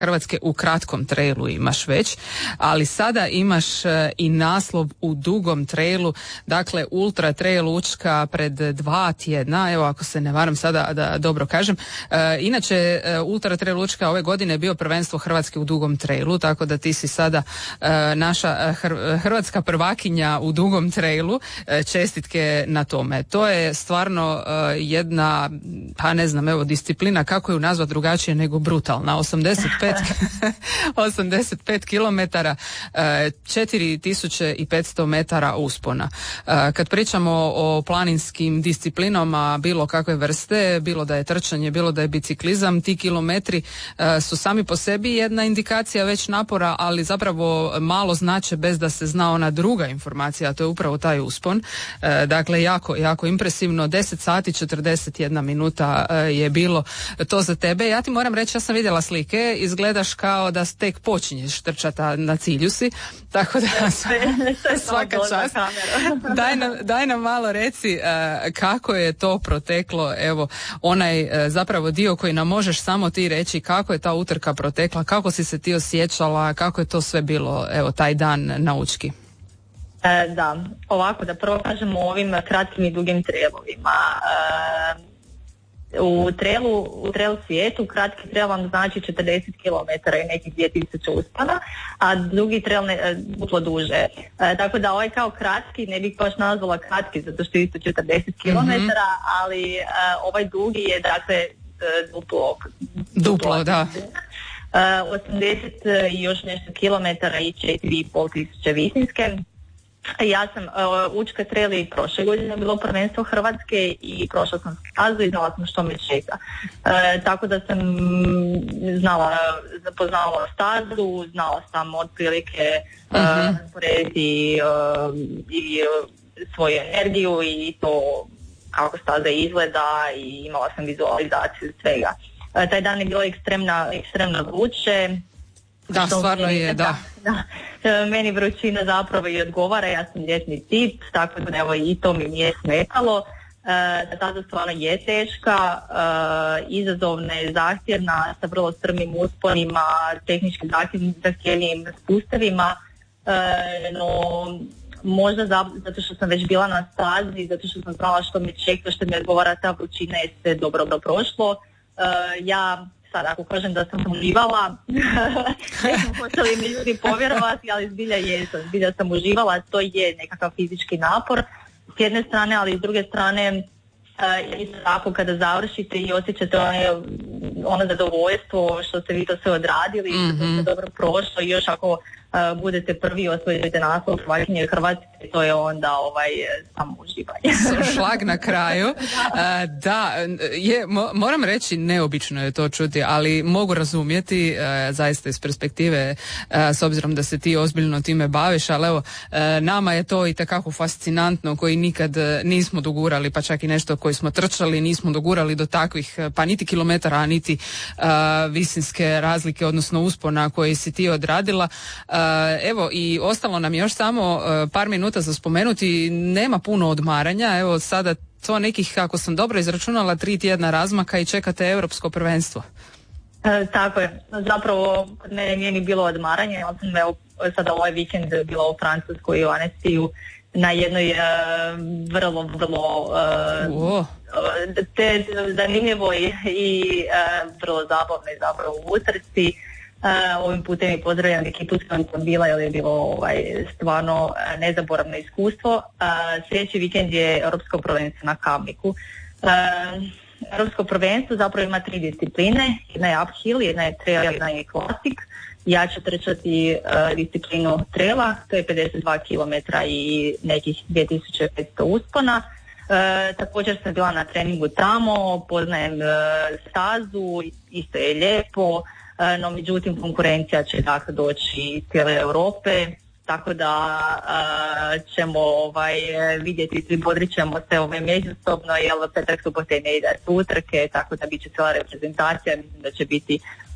Hrvatske u kratkom trailu imaš već, ali sada imaš i naslov u dugom trailu, dakle Ultra Trail Učka pred 2 tjedna, evo ako se ne varam sada da dobro kažem. Inače Ultra Trail Učka ove godine je bio prvenstvo Hrvatske u dugom trailu, tako da ti si sada naša hrvatska prvakinja u dugom trailu, čestitke na tome. To je stvarno jedna, pa ne znam, evo disciplina, kako ju nazvat drugačije nego brutalna, 85 kilometara, 4500 metara uspona. Kad pričamo o planinskim disciplinama bilo kakve vrste, bilo da je trčanje, bilo da je biciklizam, ti kilometri su sami po sebi jedna indikacija već napora, ali zapravo malo znače bez da se zna ona druga informacija, a to je upravo taj uspon. Dakle, jako impresivno, 10 sati 41 minuta je bilo to za tebe. Ja ti moram reći, ja sam vidjela slike, izgledaš kao da tek počinješ trčati, na cilju si, tako da svaka čast. Daj nam malo reci kako je to proteklo, evo onaj zapravo dio koji nam možeš samo ti reći, kako je ta utrka protekla, kako si se ti osjećala, kako je to sve bilo, evo taj dan na Učki. Da, ovako da prvo kažemo o ovim kratkim i dugim trailovima. U trailu svijetu kratki trail vam znači 40 km i nekih 2000 uspona, a dugi trail duplo duže. Tako da ovaj kao kratki ne bih baš nazvala kratki zato što je isto 40 km, ali ovaj dugi je dakle duplo, da. 80 i još nešto kilometara i 4500 visinske. Ja sam Učka trail i prošle godine bilo prvenstvo Hrvatske i prošla sam stazu i znala sam što me čeka. Tako da sam poznala stazu, znala sam otprilike porediti i svoju energiju i to kako staza izgleda i imala sam vizualizaciju svega. Taj dan je bilo ekstremno vruće. Da, stvarno je, da. Meni vrućina zapravo i odgovara, ja sam ljetni tip, tako da evo i to mi nije smetalo. Tada stvarno je teška, izazovna je, zahtjevna, sa vrlo strmim usponima, tehnički zahtjevnim spustavima, no možda zato što sam već bila na stazi, zato što sam znala što me čeka, što mi odgovara ta vrućina, je sve dobro prošlo. Ja sad ako kažem da sam uživala, ne znam hoće li mi ljudi povjerovati, ali zbilja sam uživala, to je nekakav fizički napor s jedne strane, ali s druge strane isto tako kada završite i osjećate ono zadovoljstvo što ste vi to sve odradili, što ste dobro prošlo i još ako budete prvi osvojite naslov prvakinje Hrvatske, to je onda samo uživanje. Šlag na kraju. Da, moram reći, neobično je to čuti, ali mogu razumjeti zaista iz perspektive s obzirom da se ti ozbiljno time baviš, ali evo, nama je to itekako fascinantno koji nikad nismo dogurali, pa čak i nešto koji smo trčali, nismo dogurali do takvih, pa niti kilometara, niti visinske razlike, odnosno uspona koji si ti odradila. Evo i ostalo nam još samo par minuta za spomenuti, nema puno odmaranja, evo sada to nekih, ako sam dobro izračunala, 3 tjedna razmaka i čekate europsko prvenstvo. Tako je, zapravo kod mene nije ni bilo odmaranja, ja sam sada ovaj vikend bila u Francuskoj u Annecyju na jednoj vrlo te zanimljivoj i vrlo zabavnoj zapravo utrci. Ovim putem i pozdravljam ekipu s kojom sam bila jer je bilo stvarno nezaboravno iskustvo. Sljedeći vikend je Europsko prvenstvo na Kamniku. Europsko prvenstvo zapravo ima 3 discipline, jedna je uphill, jedna je trail, jedna je classic. Ja ću trčati disciplinu traila, to je 52 km i nekih 2500 uspona. Također sam bila na treningu tamo, poznajem stazu, isto je lijepo. No međutim konkurencija će dakle doći iz cijele Europe, tako da ćemo vidjeti, pribodrit ćemo se međusobno, jer petak subote ne ide utrke, tako da bit će cijela reprezentacija, mislim da će biti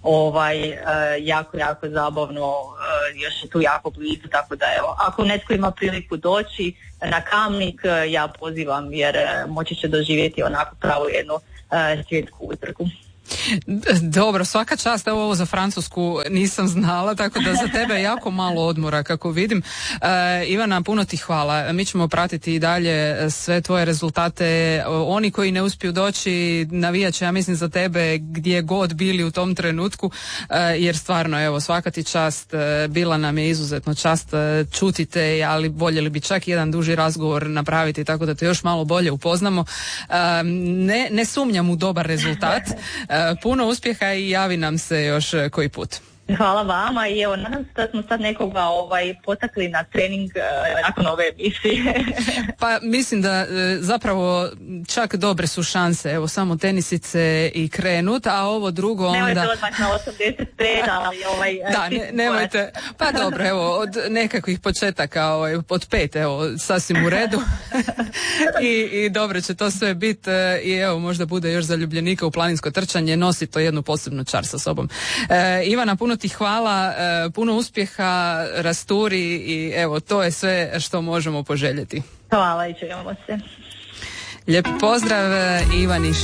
jako zabavno, još je tu jako blizu, tako da evo, ako netko ima priliku doći na Kamnik, ja pozivam jer moći će doživjeti onako pravu jednu svjetsku utrku. Dobro, svaka čast, evo ovo za Francusku nisam znala, tako da za tebe je jako malo odmora kako vidim. Ivana, puno ti hvala. Mi ćemo pratiti i dalje sve tvoje rezultate. Oni koji ne uspiju doći navijat će, ja mislim, za tebe gdje god bili u tom trenutku, jer stvarno, evo, svaka ti čast, bila nam je izuzetno čast čuti te, ali voljeli bi čak jedan duži razgovor napraviti, tako da te još malo bolje upoznamo. Ne sumnjam u dobar rezultat. Puno uspjeha i javi nam se još koji put. Hvala vama i evo, nadam se da smo sad nekoga potakli na trening nakon ove emisije. Pa mislim da zapravo čak dobre su šanse, evo samo tenisice i krenut, a ovo drugo onda... Nemojte odmah na 85, ali da, nemojte, pa dobro, evo, od nekakvih početaka, od 5, evo, sasvim u redu. I dobro će to sve biti i evo, možda bude još zaljubljenika u planinsko trčanje, nosi to jednu posebnu čar sa sobom. Ivana, puno ti hvala, puno uspjeha, rasturi i evo, to je sve što možemo poželjeti. Hvala i čujemo se. Lijep pozdrav Ivani